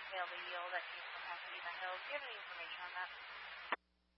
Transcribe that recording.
curtail the yield that came from Pasadena Hills. Do you have any information on that?